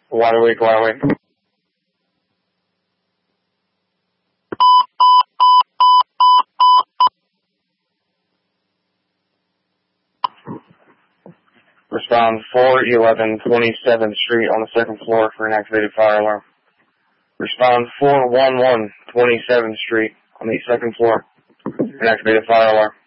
Wide awake, wide awake. Respond 411 27th Street on the second floor for an activated fire alarm. Respond 411 27th Street on the second floor for an activated fire alarm.